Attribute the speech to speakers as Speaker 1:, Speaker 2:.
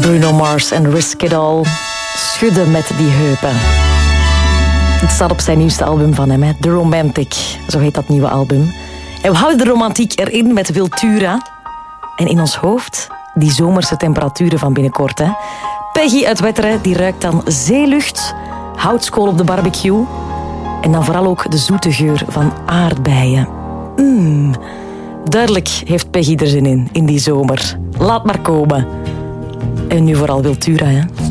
Speaker 1: Bruno Mars en Risk It All. Schudden met die heupen. Het staat op zijn nieuwste album van hem, hè? The Romantic. Zo heet dat nieuwe album. En we houden de romantiek erin met Wiltura. En in ons hoofd die zomerse temperaturen van binnenkort. Hè? Peggy uit Wetteren die ruikt dan zeelucht, houtskool op de barbecue. En dan vooral ook de zoete geur van aardbeien. Duidelijk heeft Peggy er zin in die zomer. Laat maar komen. En nu vooral Wiltura, hè.